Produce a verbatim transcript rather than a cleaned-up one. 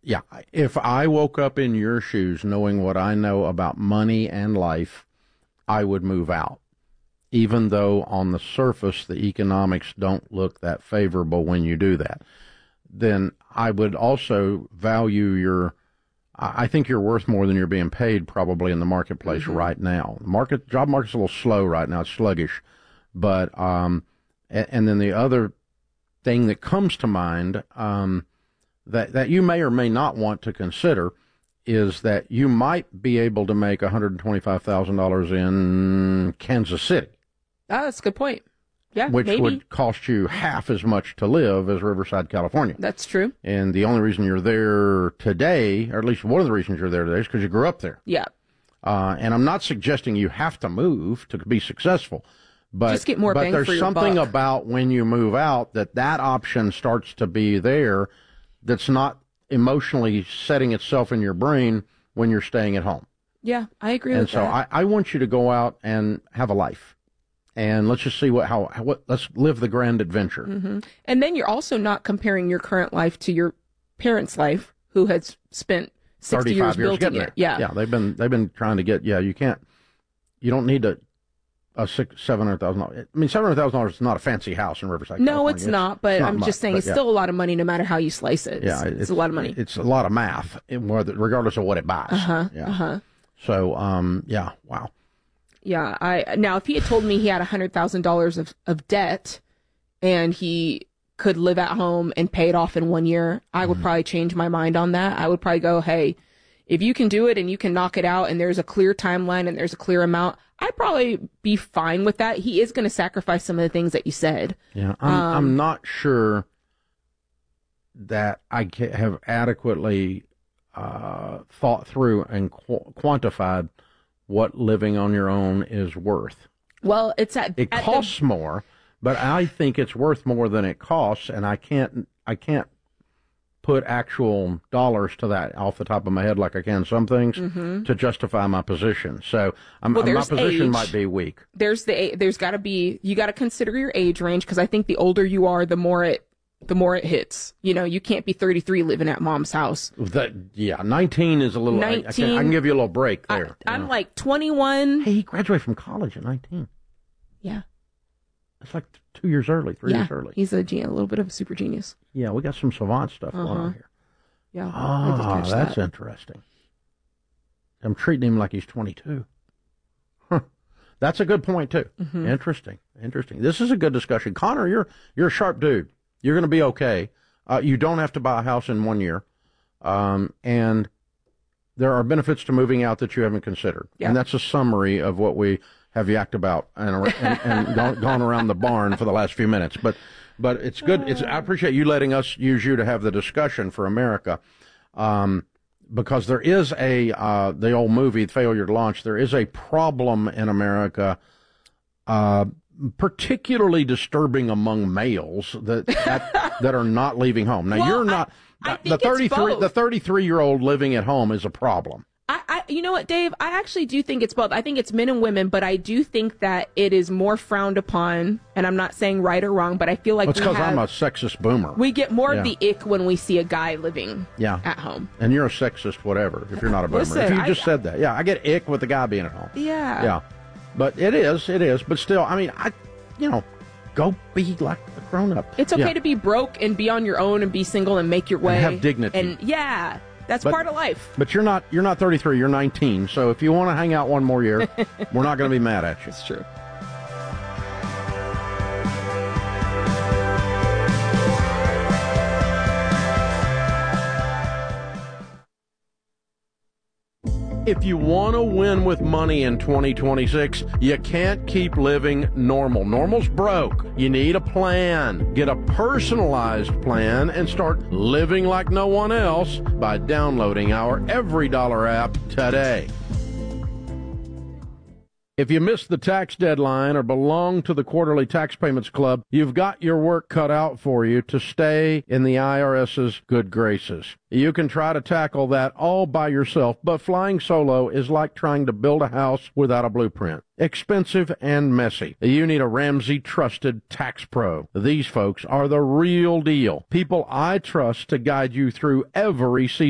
yeah, if I woke up in your shoes knowing what I know about money and life, I would move out. Even though on the surface the economics don't look that favorable when you do that, then I would also value your, I think you're worth more than you're being paid probably in the marketplace mm-hmm. right now. The market, job market's a little slow right now, it's sluggish. But, um, and, and then the other thing that comes to mind um, that, that you may or may not want to consider is that you might be able to make one hundred twenty-five thousand dollars in Kansas City. Oh, that's a good point. Yeah, which maybe. would cost you half as much to live as Riverside, California. That's true. And the only reason you're there today, or at least one of the reasons you're there today, is because you grew up there. Yeah. Uh, and I'm not suggesting you have to move to be successful. But, Just get more but bang there's for your something buck. about when you move out that that option starts to be there that's not emotionally setting itself in your brain when you're staying at home. Yeah, I agree and with so that. I, I want you to go out and have a life. And let's just see what, how, what, let's live the grand adventure. Mm-hmm. And then you're also not comparing your current life to your parents' life, who has spent sixty years, years building it. it. Yeah. Yeah. They've been, they've been trying to get, yeah, you can't, you don't need a, a six, seven hundred thousand dollars. I mean, seven hundred thousand dollars is not a fancy house in Riverside, No, California. it's not, but it's not I'm much, just saying but it's yeah. still a lot of money no matter how you slice it. It's, Yeah. it's, it's a lot of money. It's a lot of math, regardless of what it buys. Uh-huh. Yeah. Uh-huh. So, um, yeah, wow. Yeah, I now if he had told me he had a hundred thousand dollars of of debt, and he could live at home and pay it off in one year, I would mm. probably change my mind on that. I would probably go, hey, if you can do it and you can knock it out, and there's a clear timeline and there's a clear amount, I'd probably be fine with that. He is going to sacrifice some of the things that you said. Yeah, I'm um, I'm not sure that I have adequately uh, thought through and qu- quantified what living on your own is worth. Well, it's at it at costs the... more, but I think it's worth more than it costs, and I can't I can't put actual dollars to that off the top of my head like I can some things mm-hmm. to justify my position. So I'm, well, my position age. might be weak. There's the there's got to be you got to consider your age range, because I think the older you are, the more it the more it hits. You know, you can't be thirty-three living at mom's house. That, yeah, nineteen is a little, nineteen, I, I, can, I can give you a little break there. I, I'm know. like twenty-one. Hey, he graduated from college at nineteen. Yeah. It's like two years early, three yeah, years early. He's a, a little bit of a super genius. Yeah, we got some savant stuff uh-huh. going on here. Yeah. Oh, that's that. interesting. I'm treating him like he's twenty-two. Huh. That's a good point, too. Mm-hmm. Interesting. Interesting. This is a good discussion. Connor, you're you're a sharp dude. You're going to be okay. Uh, you don't have to buy a house in one year. Um, and there are benefits to moving out that you haven't considered. Yeah. And that's a summary of what we have yacked about and, and, and gone, gone around the barn for the last few minutes. But but it's good. It's, I appreciate you letting us use you to have the discussion for America. Um, because there is a, uh, the old movie, Failure to Launch, there is a problem in America, uh, particularly disturbing among males that that, that are not leaving home. Now, well, you're not, I, I the thirty-three, the thirty-three-year-old living at home is a problem. I, I, you know what, Dave? I actually do think it's both. I think it's men and women, but I do think that it is more frowned upon, and I'm not saying right or wrong, but I feel like well, it's because I'm a sexist boomer. We get more yeah. of the ick when we see a guy living yeah. at home. And you're a sexist whatever, if you're not a boomer. Listen, if you I, just said that. Yeah, I get ick with the guy being at home. Yeah. Yeah. But it is, it is. But still, I mean, I, you know, go be like a grown-up. It's okay yeah. to be broke and be on your own and be single and make your way. And have dignity. And yeah. That's but, part of life. But you're not you're not thirty-three, you're nineteen. So if you want to hang out one more year, we're not going to be mad at you. It's true. If you want to win with money in twenty twenty-six, you can't keep living normal. Normal's broke. You need a plan. Get a personalized plan and start living like no one else by downloading our Every Dollar app today. If you missed the tax deadline or belong to the Quarterly Tax Payments Club, you've got your work cut out for you to stay in the IRS's good graces. You can try to tackle that all by yourself, but flying solo is like trying to build a house without a blueprint. Expensive and messy. You need a Ramsey trusted tax pro. These folks are the real deal. People I trust to guide you through every season.